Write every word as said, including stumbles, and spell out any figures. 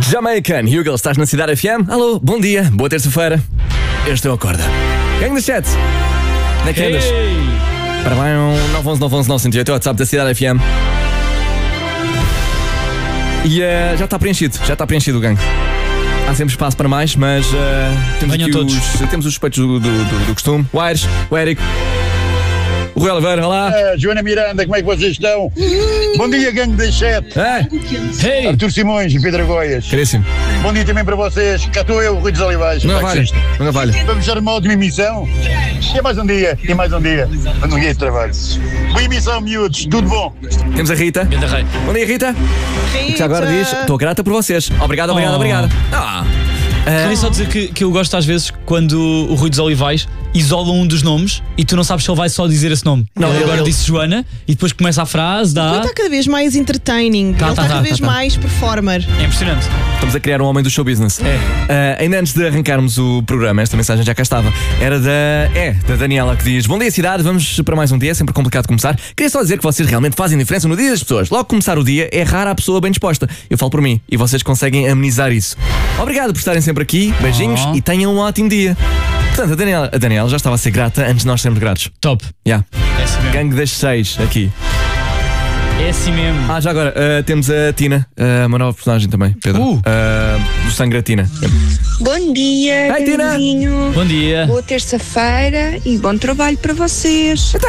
Jamaican, Hugo, estás na Cidade F M? Alô, bom dia, boa terça-feira. Este é o Acorda. Gangue de chat. Onde é que andas? Para bem, um nove um um nove um um nove zero oito, é o WhatsApp da Cidade F M. E uh, já está preenchido, já está preenchido o gangue. Há sempre espaço para mais, mas uh, temos Venham aqui todos. os, temos os suspeitos do, do, do, do costume. O Aires, o Érico, o Rui Oliveira, olá. Ah, Joana Miranda, como é que vocês estão? Bom dia, gangue das sete. É, Hey! Artur Simões e Pedro Goias. caríssimo. Bom dia também para vocês. Cá estou eu, Rui dos Olivais. Não Como é que vale, vocês estão? não vale. Vamos dar uma ótima emissão. E é mais um dia, e mais um dia. Um dia de trabalho. Boa emissão, miúdos. Tudo bom? Temos a Rita. Ganda rei. Bom dia, Rita. Rita. Que já agora diz, estou grata por vocês. Obrigado, obrigado, Oh. obrigado. Ah, Queria só dizer que, que eu gosto às vezes quando o Rui dos Olivais isola um dos nomes e tu não sabes se ele vai só dizer esse nome. Não, ele ele- agora ele- disse Joana e depois começa a frase, Ele dá. está cada vez mais entertaining. Tá, ele tá, está tá, cada vez tá, tá. mais performer. É impressionante. estamos a criar um homem do show business. É. Ah, ainda antes de arrancarmos o programa, esta mensagem já cá estava. Era da, é, da Daniela, que diz: bom dia, cidade, vamos para mais um dia, é sempre complicado começar. Queria só dizer que vocês realmente fazem diferença no dia das pessoas. Logo começar o dia é rara a pessoa bem disposta. Eu falo por mim e vocês conseguem amenizar isso. Obrigado por estarem sempre aqui, beijinhos Oh. e tenham um ótimo dia. Portanto, a Daniela, a Daniela já estava a ser grata antes de nós sermos gratos. Top. Yeah. É assim mesmo. Gangue das seis aqui. É assim mesmo. Ah, já agora, ah, temos a Tina, ah, uma nova personagem também, Pedro. Uh. Ah, do Sangue a Tina. Bom dia, Ei, Tina. ganguinho. Bom dia. Boa terça-feira e bom trabalho para vocês.